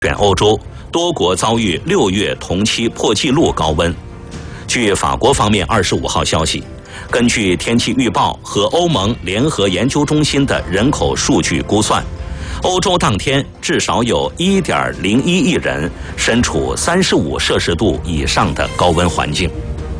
全欧洲多国遭遇6月同期破纪录高温。据法国方面25号消息，根据天气预报和欧盟联合研究中心的人口数据估算，欧洲当天至少有1.01亿人身处35摄氏度以上的高温环境。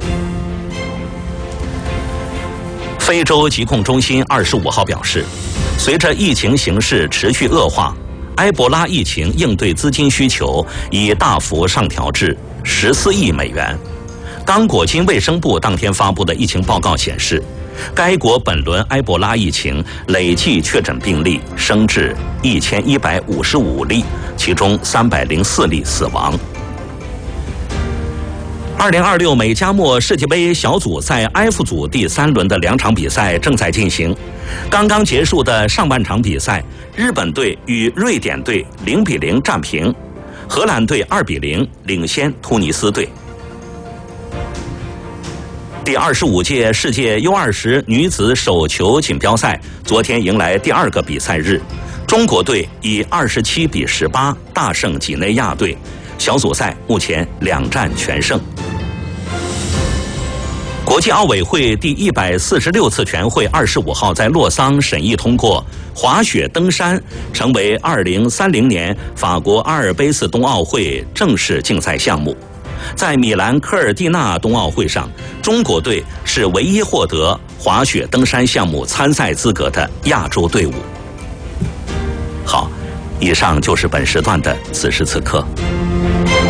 非洲疾控中心25号表示，随着疫情形势持续恶化，埃博拉疫情应对资金需求已大幅上调至14亿美元。刚果金卫生部当天发布的疫情报告显示，该国本轮埃博拉疫情累计确诊病例升至1155例，其中304例死亡。2026美加墨世界杯小组赛 F 组第3轮的2场比赛正在进行。刚刚结束的上半场比赛，日本队与瑞典队0-0战平，荷兰队2-0领先突尼斯队。第25届世界 U20 女子手球锦标赛昨天迎来第2个比赛日，中国队以27-18大胜几内亚队，小组赛目前2战全胜。国际奥委会第146次全会25号在洛桑审议通过，滑雪登山成为2030年法国阿尔卑斯冬奥会正式竞赛项目。在米兰科尔蒂纳冬奥会上，中国队是唯一获得滑雪登山项目参赛资格的亚洲队伍。好，以上就是本时段的此时此刻。